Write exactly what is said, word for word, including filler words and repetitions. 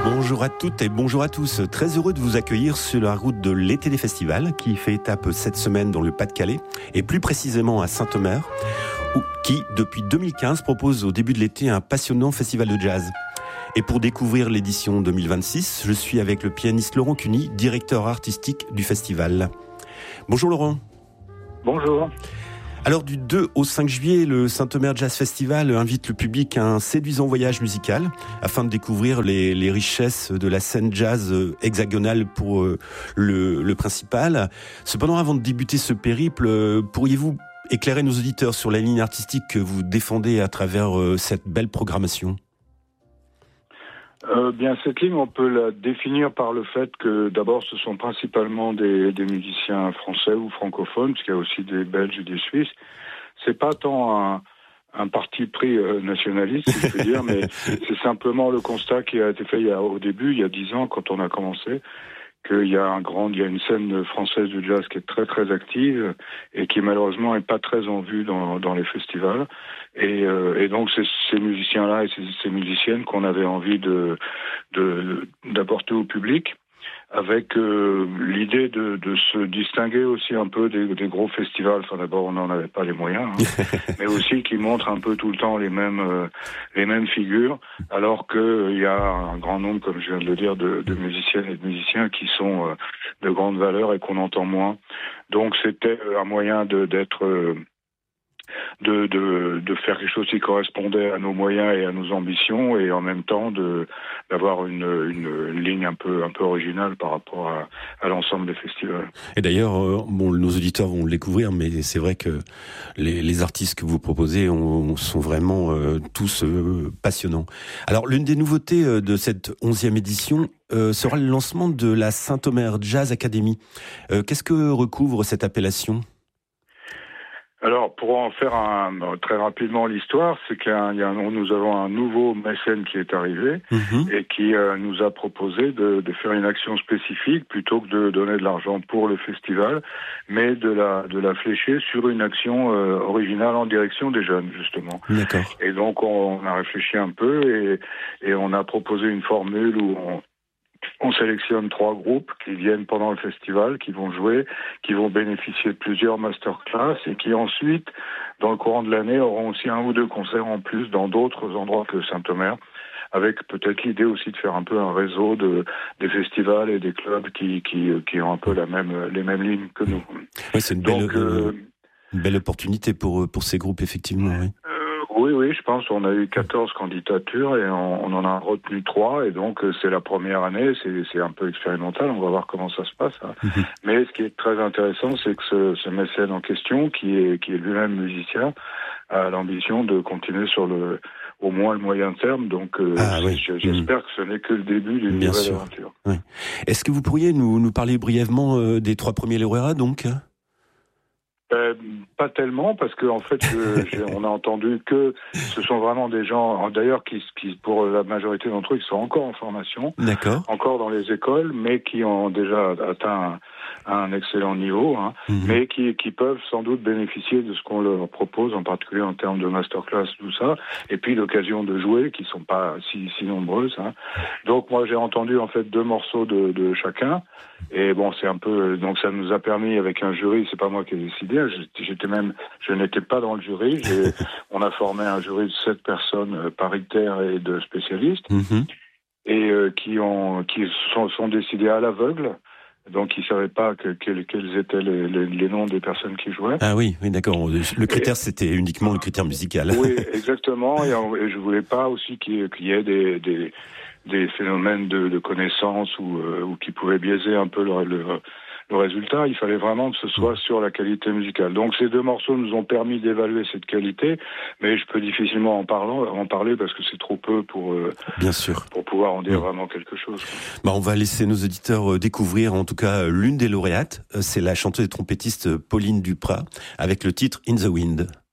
Bonjour à toutes et bonjour à tous. Très heureux de vous accueillir sur la route de l'été des festivals qui fait étape cette semaine dans le Pas-de-Calais et plus précisément à Saint-Omer, qui depuis deux mille quinze propose au début de l'été un passionnant festival de jazz. Et pour découvrir l'édition deux mille vingt-six, je suis avec le pianiste Laurent Cuny, directeur artistique du festival. Bonjour Laurent. Bonjour. Alors du deux au cinq juillet, le Saint-Omer Jazz Festival invite le public à un séduisant voyage musical afin de découvrir les, les richesses de la scène jazz hexagonale pour euh, le, le principal. Cependant, avant de débuter ce périple, euh, pourriez-vous éclairer nos auditeurs sur la ligne artistique que vous défendez à travers euh, cette belle programmation ? Euh, bien, cette ligne, on peut la définir par le fait que, d'abord, ce sont principalement des, des musiciens français ou francophones, parce qu'il y a aussi des Belges et des Suisses. C'est pas tant un, un parti pris euh, nationaliste, si je peux dire, mais c'est simplement le constat qui a été fait il y a, au début, il y a dix ans, quand on a commencé, qu'il y a un grand, il y a une scène française du jazz qui est très très active et qui malheureusement est pas très en vue dans, dans les festivals. Et, euh, et donc c'est ces musiciens-là et ces, ces musiciennes qu'on avait envie de, de d'apporter au public, avec euh, l'idée de, de se distinguer aussi un peu des, des gros festivals. Enfin, d'abord, on n'en avait pas les moyens, hein, mais aussi qui montrent un peu tout le temps les mêmes euh, les mêmes figures, alors que euh, il y a un grand nombre, comme je viens de le dire, de, de musiciennes et de musiciens qui sont euh, de grande valeur et qu'on entend moins. Donc, c'était un moyen de d'être euh, De, de, de faire quelque chose qui correspondait à nos moyens et à nos ambitions, et en même temps de d'avoir une, une, une ligne un peu un peu originale par rapport à, à l'ensemble des festivals. Et d'ailleurs, euh, bon, nos auditeurs vont le découvrir, mais c'est vrai que les, les artistes que vous proposez ont, sont vraiment euh, tous euh, passionnants. Alors, l'une des nouveautés euh, de cette onzième édition euh, sera le lancement de la Saint-Omer Jazz Academy. Euh, qu'est-ce que recouvre cette appellation ? Alors, pour en faire un, très rapidement l'histoire, c'est qu'il y a, un, il y a un, nous avons un nouveau mécène qui est arrivé mmh. et qui euh, nous a proposé de, de faire une action spécifique plutôt que de donner de l'argent pour le festival, mais de la, de la flécher sur une action euh, originale en direction des jeunes, justement. D'accord. Et donc, on, on a réfléchi un peu et, et on a proposé une formule où on On sélectionne trois groupes qui viennent pendant le festival, qui vont jouer, qui vont bénéficier de plusieurs masterclass et qui ensuite, dans le courant de l'année, auront aussi un ou deux concerts en plus dans d'autres endroits que Saint-Omer, avec peut-être l'idée aussi de faire un peu un réseau de des festivals et des clubs qui qui qui ont un peu la même les mêmes lignes que nous. Ouais, c'est une belle, Donc, euh, une belle opportunité pour pour ces groupes, effectivement. Oui. Oui, oui, je pense qu'on a eu quatorze candidatures et on, on en a retenu trois, et donc c'est la première année, c'est, c'est un peu expérimental, on va voir comment ça se passe. Hein. Mmh. Mais ce qui est très intéressant, c'est que ce, ce mécène en question, qui est, qui est lui-même musicien, a l'ambition de continuer sur le, au moins le moyen terme, donc euh, ah, oui. j'espère mmh. que ce n'est que le début d'une Bien nouvelle sûr. aventure. Oui. Est-ce que vous pourriez nous, nous parler brièvement euh, des trois premiers lauréats, donc ? Euh, pas tellement, parce que en fait, je, on a entendu que ce sont vraiment des gens, d'ailleurs, qui, qui, pour la majorité d'entre eux, qui sont encore en formation, D'accord. encore dans les écoles, mais qui ont déjà atteint un, un excellent niveau, hein, mmh. mais qui, qui peuvent sans doute bénéficier de ce qu'on leur propose, en particulier en termes de masterclass, tout ça, et puis l'occasion de jouer, qui sont pas si, si nombreuses. Hein. Donc moi, j'ai entendu en fait deux morceaux de, de chacun. Et bon, c'est un peu, donc ça nous a permis avec un jury, c'est pas moi qui ai décidé, j'étais même, je n'étais pas dans le jury, j'ai, on a formé un jury de sept personnes paritaires et de spécialistes, mm-hmm. et euh, qui ont, qui sont, sont décidés à l'aveugle. Donc, ils ne savaient pas que, quels, quels étaient les, les, les noms des personnes qui jouaient. Ah oui, oui, d'accord. Le critère, et, c'était uniquement le critère musical. Oui, exactement. Et, et je voulais pas aussi qu'il, qu'il y ait des, des, des phénomènes de, de connaissance ou, euh, ou qui pouvaient biaiser un peu le, le, le résultat. Il fallait vraiment que ce soit mmh. sur la qualité musicale. Donc, ces deux morceaux nous ont permis d'évaluer cette qualité, mais je peux difficilement en, parlant, en parler parce que c'est trop peu pour, euh, Bien sûr. pour pouvoir en dire mmh. vraiment quelque chose. Bah, on va laisser nos auditeurs découvrir, en tout cas, l'une des lauréates. C'est la chanteuse et trompettiste Pauline Duprat, avec le titre In the Wind.